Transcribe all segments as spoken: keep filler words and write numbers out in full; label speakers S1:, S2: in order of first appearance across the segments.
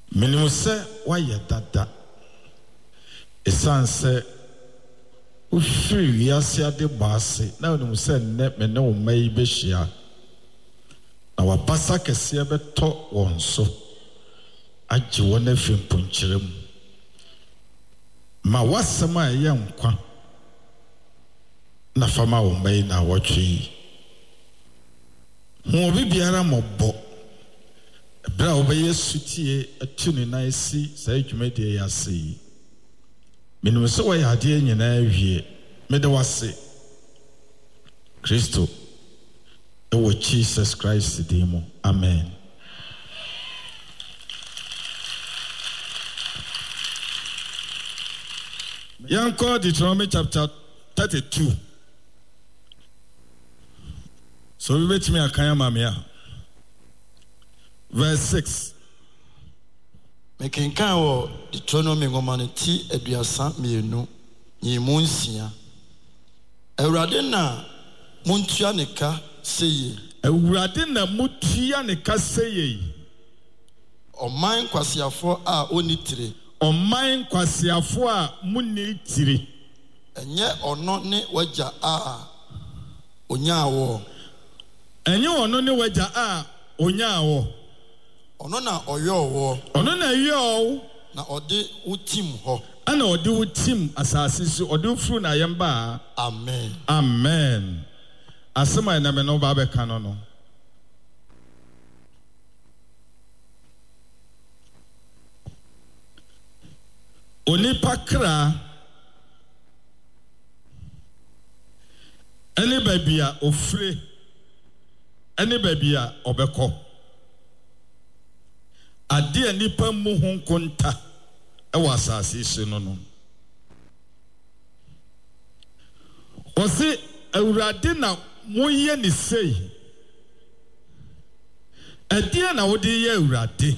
S1: Minimuse waya dada. Esanse ufiri yasia de base. Na minimuse ne me ne umei beshia. Na wapasa kesiya beto wonso. Aji wone fimpunchiremu. Ma wasema ya nkwa. Na fama umei na watri. Mwobi biara mobo. Bra obeye sutie atuni na esi sai dwumade ya sei. Menu so wa yade nyina awie. Mede wase. Kristo. Ewo Jesus Christ dimo. Amen. Yanko Deuteronomy chapter thirty-two. So we wait me akanya mamia. Verse six.
S2: Mekenkan wo Deuteronomy ngomaniti eduasa mienu nyimu nsia. Ewurade na muntua neka seye.
S1: Ewurade na mutua neka seye.
S2: Oman kwasiafo a onitire.
S1: Oman kwasiafo a munitire.
S2: Enye ono ne waja a onyawo.
S1: Enye ono ne waja a onyawo.
S2: Ono na oyo
S1: ono na yo
S2: na ode utim ho
S1: ana ode utim asase so ode ufru na yemba.
S2: Amen.
S1: Amen. Asema na me no ba be kan no. Onipa kra ene babia ofre ene babia obeko ade nipa mu honkonta e wasase ise no no osi awurade na moye ni sei ade na wode ye awurade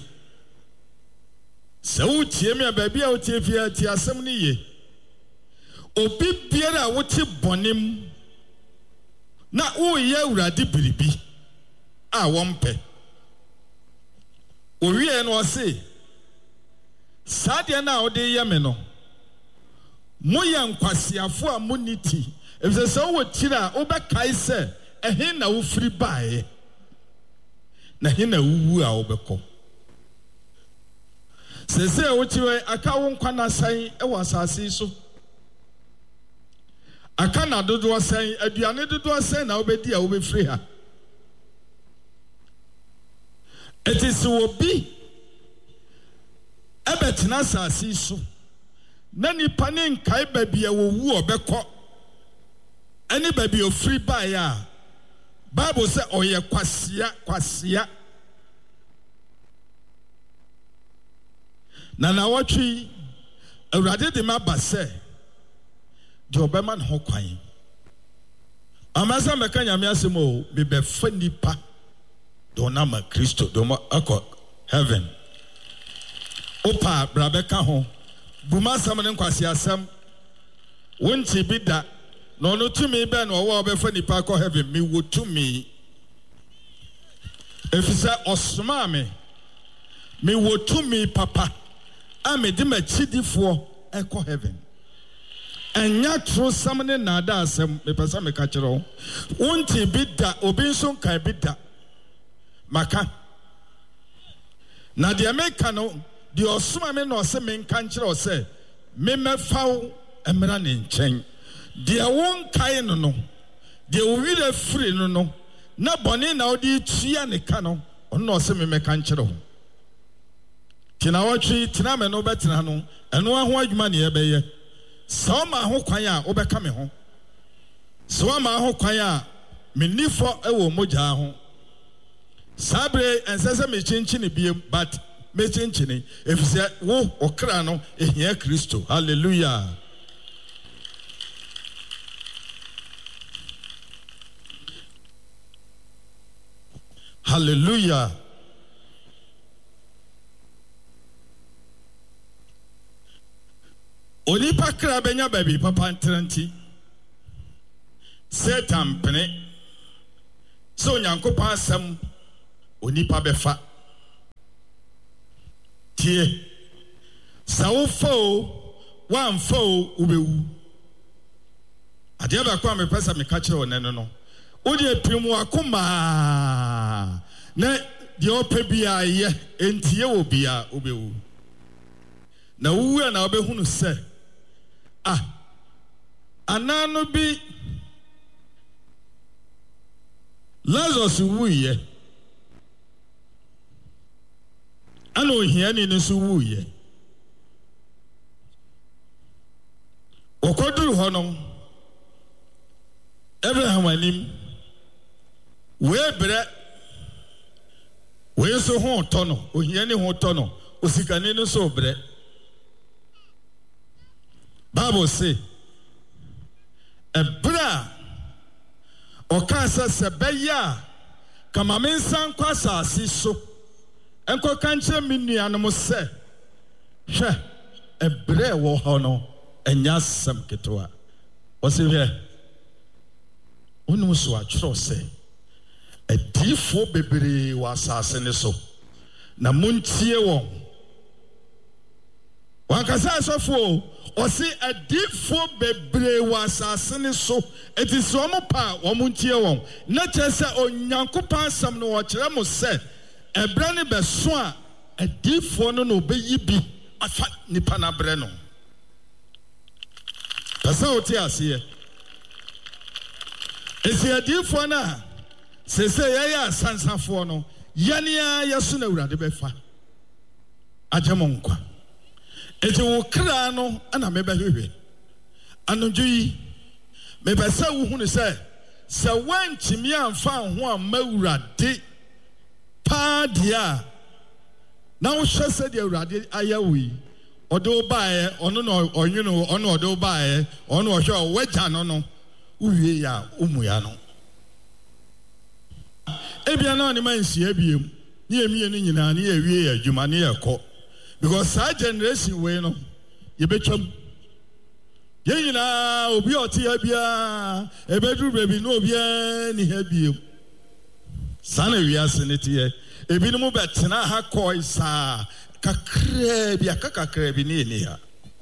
S1: se wotie me babia wotie fia ti asem ni ye obi biara wote bonem na wo ye awurade biribi a wompe Owie no ose Sadia na ode ye me no moya nkwasiafo a moniti efese se wo tira wo bekai se ehe na wo firi bae na he na wuwu a wo beko sese wo tiwe aka wo nkwa na san e wasase so aka na dodo san aduane dodo san na wo bedi a wo befiri ha. It is will be a betina sasi so. Nani panin kai baby a wu obeko. Any baby of free buyer. Bible say oh ye kwasia kwasia. Nana watchi a radi de ma base. Jobeman hokwai. Amasa mekanya miasimo be be funny pa. Donama Christo doma ako heaven opa brabeka ho buma sam ne nkwase asam wonti bida no no tumi be no wo obefa nipa ko heaven mi wotumi efisa osma me mi wotumi papa amedi machidifo eko heaven enya tro sam ne nada asam me pesa me ka kire wonti bida obi nso kan bida Maka na de meka no de osoma me no se me nka nkire o se me mefaw emra ne nchen de won kai no no de owire free no no na bone na odi tua ne ka no ono se me meka nkire ho tina watwi tina me no betina no eno aho adwuma ne ebeye so ma ho kwan a obeka me ho so ma ho kwan a me nifo e wo moja ho Sabre and says me chinchini be but me chinchini if you say wo okrano ehia Kristo. Hallelujah. Hallelujah. Onipa kra benya baby papa ntranti Satan pene so nyankopon asem onipa befa tie sa wo fo wan fo ubewu ade ba kwa me pesa me ka kire wo nene no wo de primu akoma na de opa bia ye entie wo bia ubewu na wu na obehunu se ah anano bi Lazarus wuye ana ohiani ne so wuye okoduru hono Abraham anim we bre we so ho tono ohiani ho tono osikane no so bre Bible say ebra okasa sebeya kama mensan kwasa asiso enko kanche minuanom se hwe ebre wo hono enya sam ketwa wose hwe onu so atwro se adifo bebre wasase ne so na muntie won wankasa asofo osi adifo bebre wasase ne so etisi omo pa omuntie won na chese onyankopa asam no wo kire mo se ebra ne beso a adifo no no obeyi bi afa nipa na bre no pasa oti ase esi adifo na sese yaya asansafo no yanea yeso na urade befa ajemonkwa eti wo kra no ana mebehwehwe anodwi mebesa wo hunu se se wantimi amfa ho amawurade pa dia na wo hwese de urade ayawi odo baaye ono no onwunu ono odo baaye ono ohwe wagya no no uwie ya umuya no ebia na oni mansi abiem ni emie ni nyina ni ewie ya adwuma ni ekọ because our generation we no ye betwam ye nyina obi oti abia ebedru baby no obi ni ha biem sana wiase ne tie ebi no mo betena ha koi sa kakra bi akakakra bi ni ni ha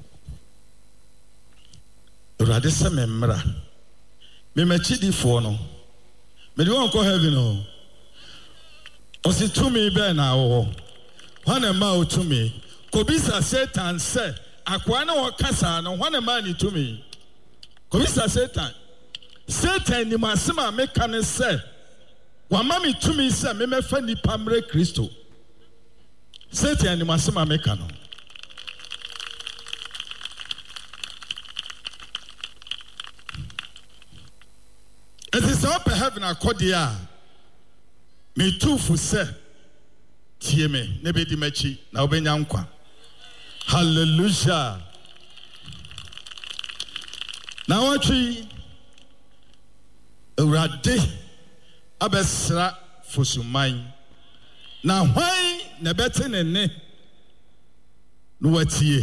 S1: urade se memra me machidi fo no me di won ko heaven no osi to me be na wo wana ma o to me kobisa Satan se akwa na wakasa no wana ma ni to me kobisa Satan Satan ni masema meka ne se wa ma mi to me se me mefa ni pamre Kristo Satan ni masema meka no it is up heaven akodia me tufu se tie me ne be di machi na obenya nkwa hallelujah na watchi urade abesra fosuman na hwan na bete ne ne no watie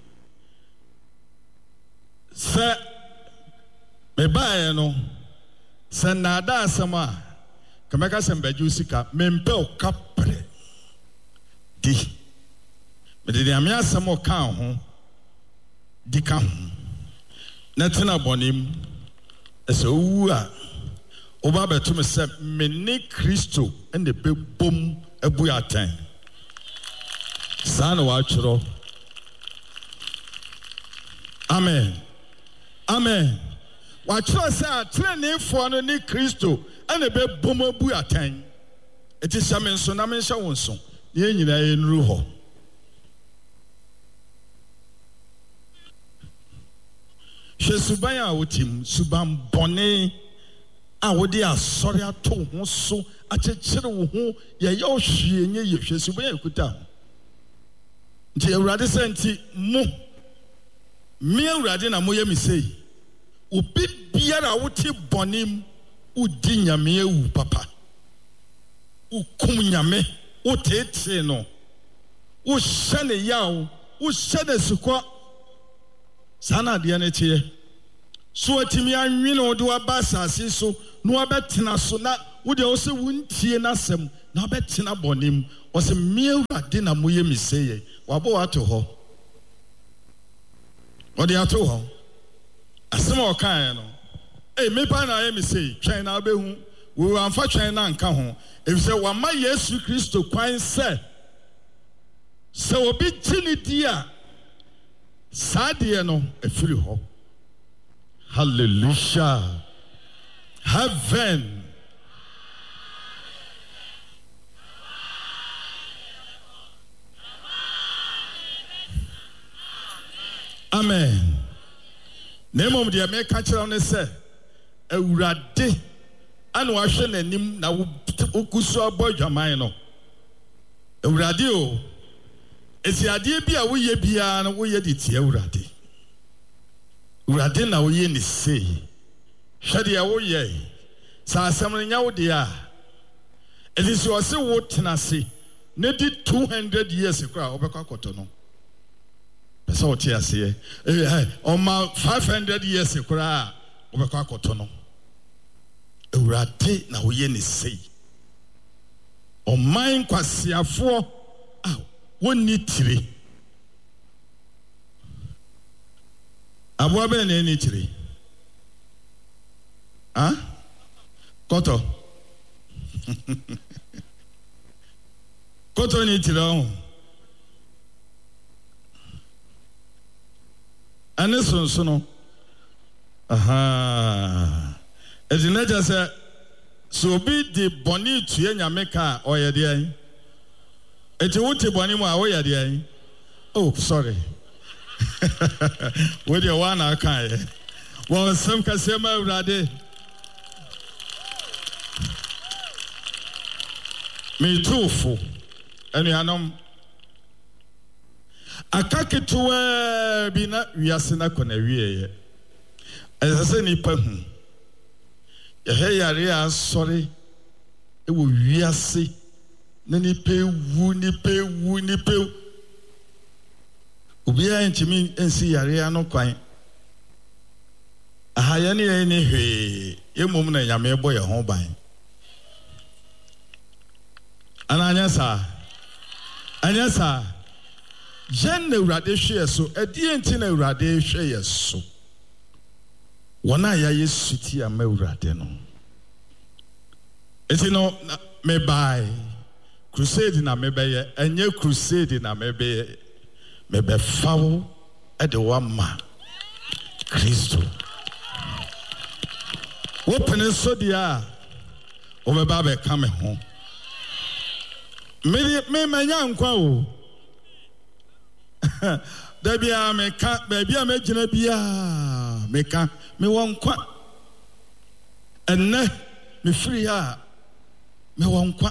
S1: se me bae no se nada asama kameka sembaju sika mempe okapre di me de ame asamo kan ho di kan ho na tena bonim ese owu a oba betum se me ne Kristo ende bebom abu atan sana wa chiro amen amen wa chiro se atrenefo no ne Kristo ene bebom abu atan eti same so na me hya wonso ye nyina ye nuru ho Shesuban a wotim suban bone a wodi asori ato ho so akekere wo ho ye ye ohwie nye ye hwesuban ekuta nti Awurade senti mo me Awurade na moye misei obi biara woti bonim udi nyame ewu papa ukum nyame otete no wo hyane yawo wo hyane sukwa sana de ne tie so atimi anwene wo de waba asase so no abetena so na would also wouldn't tie nasem na betina bonim was a meal dina muye miseye wabo ato ho or the ato ho asem o kan no eh me pa na me say China be hu we wan fa China nka ho if say wa ma Yesu Kristo kwan se se obi tini dia sadie no efiri ho. Hallelujah. Heaven. Amen. Name of the American children say, Ewurade anu ahwe nanim na ukusu aboy dwaman no. Ewurade o. Esi ade bi a woye bia no woye de tie Ewurade. Ewurade na woye ni sei. Hwede ya woye. Sa asem nya wo de a. Elisi o se wo tenase. Ne di two hundred years kra obekwa koto no. Pesa o tie ase eh oma five hundred years kra obekwa koto no. Ewurade na woye ni sei. Oman kwasiafo ah woni tire. Abo be na ni tire. Ah? Koto. Koto ni tire on. Ane sonso no. Aha. Ezi na ja se so bi di boni tue nyame ka oye de an. Eti wote boni mu a oye de an. Oh, sorry. With your one aka e. Well, some ka se ma Ewurade. Me tufu. Enu anom akaketuwa bi na wiase na kona wieye. Esase nipa hu. Ye he yare asori e wo wiase na nipa wu nipa wu nipa obi a ntimi ensi yare ano kwan. Aha ye ne ne hwe ye mom na nyame ebo ye ho ban. Ananya sa anya sa jen na Ewurade hwe so edi enti na Ewurade hwe ye so wona ya Yesu ti ama Ewurade no eti no me bai crusade na me beye enye crusade na me beye me be fawo e de wa ma Kristo open so dia o me ba be ka me ho me me manya nkwa o da bia me ka ba bia me gina bia me ka me won kwa enne me free ha me won kwa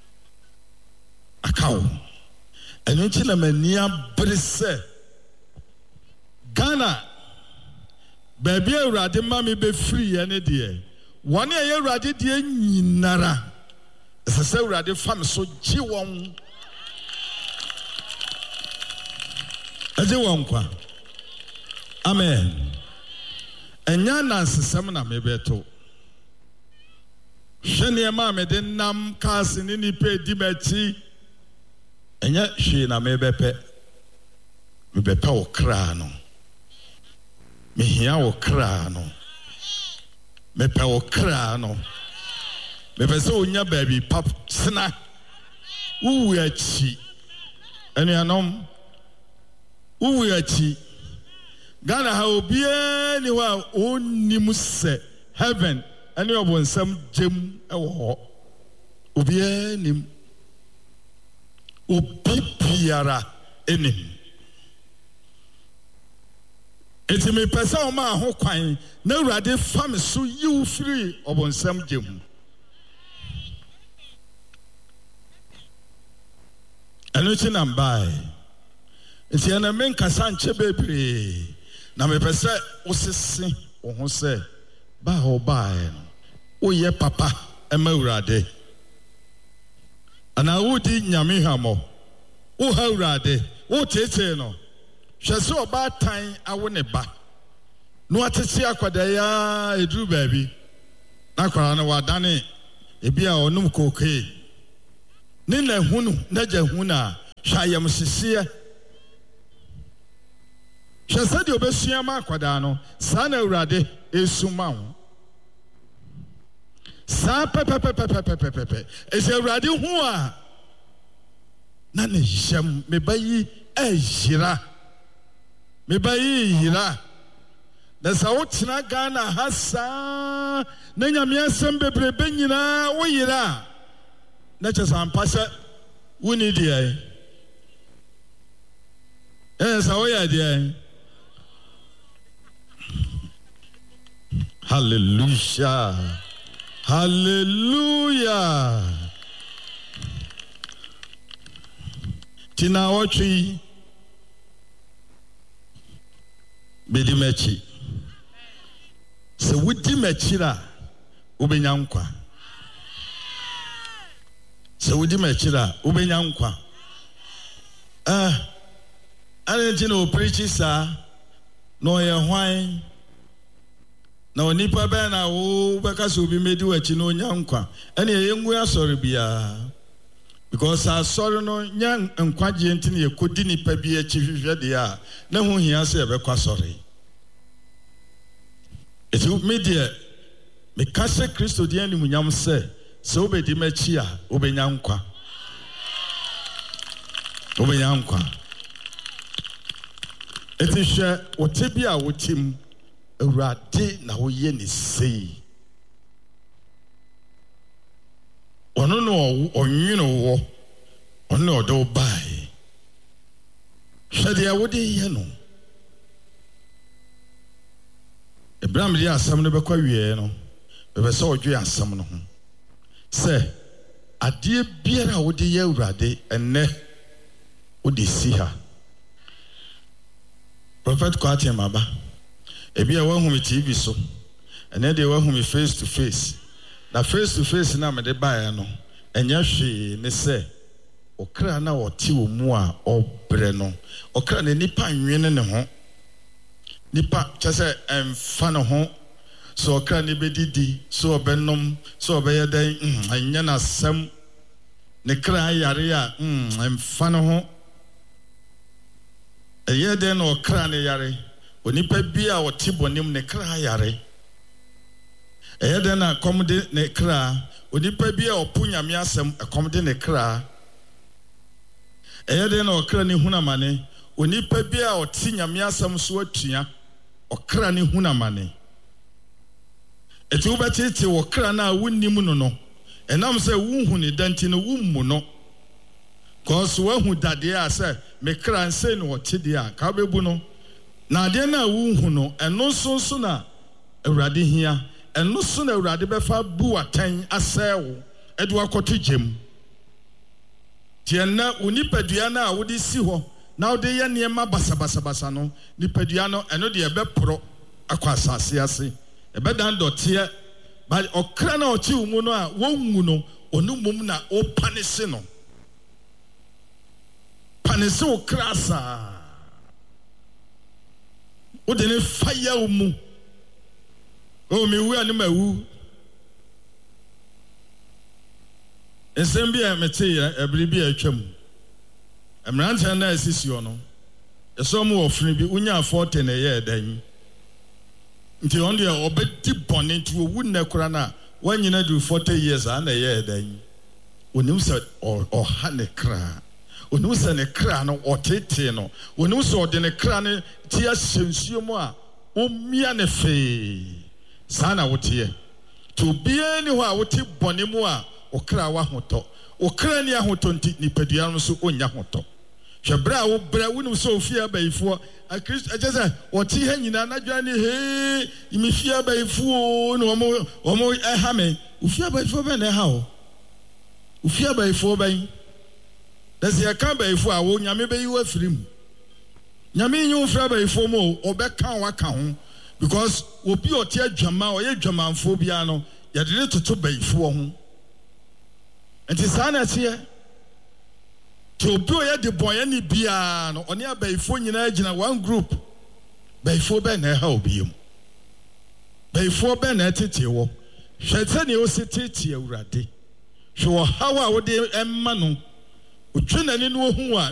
S1: akawo enu chi na mania brese Ghana ba bia Ewurade ma me be free ene de woni e Ewurade de nyinara Sese Ewurade fam so ji won. Aje won kwa. Amen. Enya na sesem na mebeto. Hwene ma me de nam kas ni ni pe di machi. Enya hwe na mebepe. Mebepe wo kra no. Me hia wo kra no. Mepe wo kra no. Me pese onya baby pap sna uwu achi enu anom uwu achi Ghana ha obie ni wa onim se heaven enu obonsam jem ewo ho obie nim obi biara enim eti me pese o ma ho kwan na Ewurade fam so yiw free obonsam jem Enochi nambai. Enti ana men kasa nche bebre. Na me pese osisi ohun se ba ho ba e no. Oye papa ema Ewurade. Ana wodi nyame hamo. Wo ha Ewurade. Wo tete no. Hwese oba tan awo ne ba. No atete akwada ya eduru baabi. Na kwara no wadane ebi a onum koke ne na hunu na gya huna hwayam sisiye hwese de obesua ma akwada no saa na awurade esuma ho saa pepepepepepepepe ese awurade hu a na ne hyem me bayi ejira me bayi yira da sa wotina Ghana hasa na nyame asem bebrebe nyina wo yira na chesa ampasa woni dia eh sa wo ya dia. Hallelujah. Hallelujah. Tina watchi bedi mechi. Se wudi mechira ubenya nkwa. Se wudi mechira ubenya nkwa. Ah, ane tina o preach sa no ye hwan na onipa be na wo beka so bi medi wachi no nya nkwa ene ye ngu asori bia because asori no nya nkwaje ntine ye kodi nipa bi achi hwehwe de a na hu hia se be kwa sori eti media me kase Kristo de ani munyam se se obedi machi a obenya nkwa obenya nkwa eti hwe wotebi a wotim Awurade na woye ni sei ono no onwino wo ono odo bai hwede a wode ye no Abraham di asam no bekwa wie no bebe se odwe asam no ho se ade biara wode ye Awurade enne wode si ha Prophet Kwate Maba ebi a wahu me T V so ene de wahu me face to face na face to face na me de bae no enya hwe ne se okra na oti wo mu a obre no okra na nipa nwene ne ho nipa chese emfa ne ho so okra ne bedidi so obenom so obeyeden anya na sam ne kra yare a emfa ne ho eyede no okra ne yare onipa bia oti bonim ne kra yare eyede na komde ne kra onipa bia opunyame asem ekomde ne kra eyede na okra ne hunamane onipa bia oti nyame asem so atua okra ne hunamane eti ubetete okra na wunnim no no enam se wunhu ne danti no wummu no cause wahu dade a se me kra nse no oti dia ka bebu no na de na wunhu no eno so so na Awurade hia eno so na Awurade befa bu atan asewo edu akoto gem tie na unipadua na wodi si ho na wodi ye niema basa basa basa no nipadua no eno de ebe pro akwa asase ase ebe dan dotie ba okra na ochi umu no a wonwu no onu mum na o panese no panese okra sa o de ne fire umu o mi wu ani mawu ensem bia mete ya ebri bia atwam emranta na asisi no eso mu ofri bi unya forty na ye dan nti on de obedi bone nti owu na kura na wanyina du forty years ana ye dan onim se o ha ne kra onim se ne kra no otete no onim se ode ne kra ne ti asensuo mu a omia ne fe sana wotie to bia ni ho a wote bone mu a okra wa hoto okra ni ahoto nti nipadua no so onya hoto hwebra wo bra wonim so ofia baifo a Christ ajeza oti ha nyina na dwa ni he imifia baifo no omo omo eha me ofia baifo be na ha o ofia baifo ban dase ya kan baifo a wo nyame be yiwa firim nyame nyu ofia baifo mo obeka wa ka ho because obi oti adwama o ye dwamanfo bia no ya de toto baifo ho enti sana tie to obi o ye de boye ni bia no oni abaifo nyina agina one group baifo be na ha obiom baifo be na tete wo hwɛ sɛnea osi tete awurade hwɛ ɔhaw a wode ɛma no otwe n'ani no ohu a